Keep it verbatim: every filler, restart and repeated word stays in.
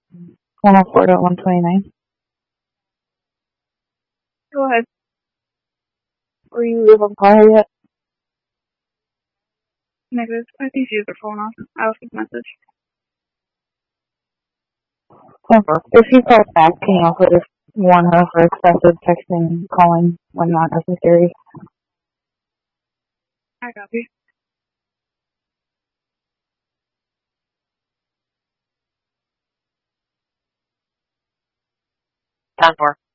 one oh four dot one twenty-nine. Go ahead. Were you able to call her yet? Negative. I think she has her phone off. I'll leave a message. Over. If she calls back, can you also just warn her for excessive texting, calling when not necessary? I copy. ten four.